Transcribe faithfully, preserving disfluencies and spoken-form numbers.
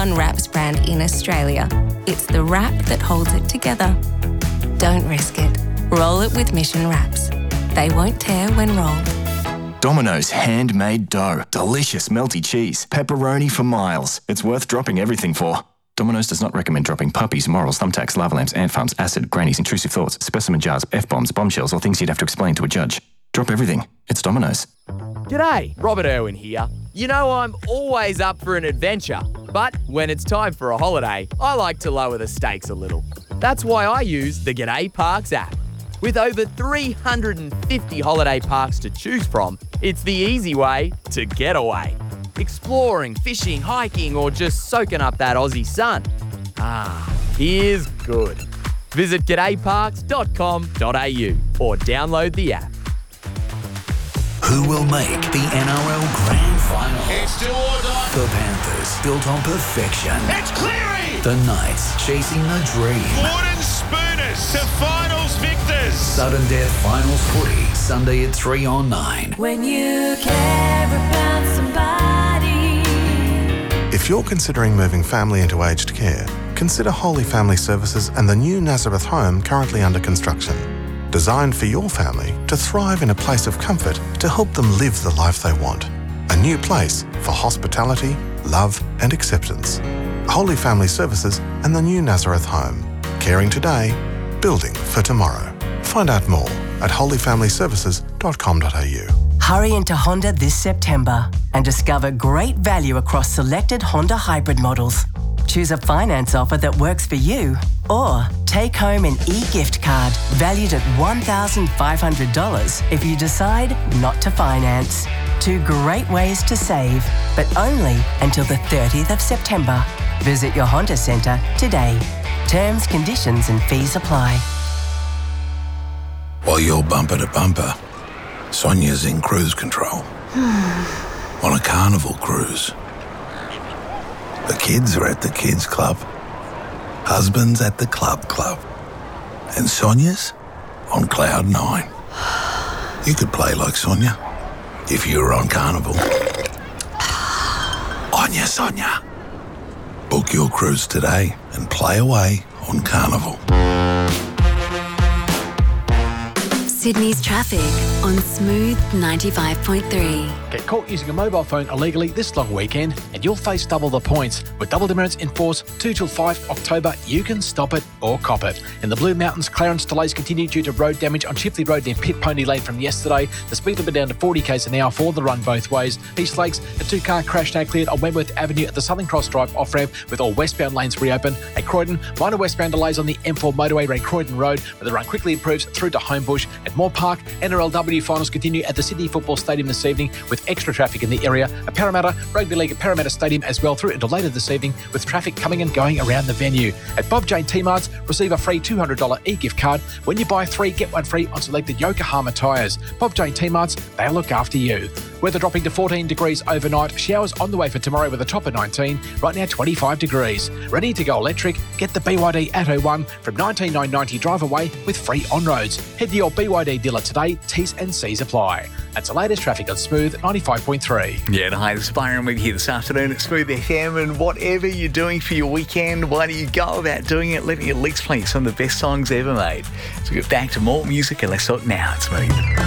one wraps brand in Australia. It's the wrap that holds it together. Don't risk it. Roll it with Mission Wraps. They won't tear when rolled. Domino's handmade dough. Delicious melty cheese. Pepperoni for miles. It's worth dropping everything for. Domino's does not recommend dropping puppies, morals, thumbtacks, lava lamps, ant farms, acid, grannies, intrusive thoughts, specimen jars, F-bombs, bombshells, or things you'd have to explain to a judge. Drop everything. It's Domino's. G'day, Robert Irwin here. You know I'm always up for an adventure, but when it's time for a holiday, I like to lower the stakes a little. That's why I use the G'day Parks app. With over three hundred fifty holiday parks to choose from, it's the easy way to get away. Exploring, fishing, hiking, or just soaking up that Aussie sun. Ah, here's good. Visit g'day parks dot com dot a u or download the app. Who will make the N R L Grand Final? It's do or die. The Panthers, built on perfection. It's Cleary. The Knights, chasing the dream. Wooden Spooners to finals victors. Sudden Death Finals footy, Sunday at three on nine. When you care about somebody. If you're considering moving family into aged care, consider Holy Family Services and the new Nazareth home currently under construction. Designed for your family to thrive in a place of comfort to help them live the life they want. A new place for hospitality, love and acceptance. Holy Family Services and the new Nazareth home. Caring today, building for tomorrow. Find out more at holy family services dot com dot a u. Hurry into Honda this September and discover great value across selected Honda hybrid models. Choose a finance offer that works for you, or take home an e-gift card valued at one thousand five hundred dollars if you decide not to finance. Two great ways to save, but only until the thirtieth of September. Visit your Honda Centre today. Terms, conditions and fees apply. While you're bumper to bumper, Sonia's in cruise control. On a carnival cruise. The kids are at the kids club. Husband's at the club club. And Sonia's on cloud nine. You could play like Sonia if you were on Carnival. Onya Sonia. Book your cruise today and play away on Carnival. Sydney's traffic on Smooth ninety-five point three. Get caught using a mobile phone illegally this long weekend and you'll face double the points. With double demerits in force two till five October, you can stop it or cop it. In the Blue Mountains, clearance delays continue due to road damage on Chifley Road near Pit Pony Lane from yesterday. The speed limit down to forty k's an hour for the run both ways. East Lakes, a two-car crash now cleared on Wentworth Avenue at the Southern Cross Drive off-ramp with all westbound lanes reopened. At Croydon, minor westbound delays on the M four motorway around Croydon Road, where the run quickly improves through to Homebush. At Moore Park, N R L W finals continue at the Sydney Football Stadium this evening with extra traffic in the area. At Parramatta, Rugby League at Parramatta Stadium as well through until later this evening with traffic coming and going around the venue. At Bob Jane T-Marts, receive a free two hundred dollars e-gift card. When you buy three, get one free on selected Yokohama tyres. Bob Jane T-Marts, they'll look after you. Weather dropping to fourteen degrees overnight. Showers on the way for tomorrow with a top of nineteen. Right now, twenty-five degrees. Ready to go electric? Get the B Y D Atto one from nineteen nine ninety drive away with free on-roads. Head to your B Y D dealer today. T's and C's apply. That's the latest traffic on Smooth ninety-five point three. Yeah, and hi, this is Byron with you this afternoon at Smooth F M, and whatever you're doing for your weekend, why don't you go about doing it, letting your legs play some of the best songs ever made. So we get back to more music and let's talk now. It's Smooth.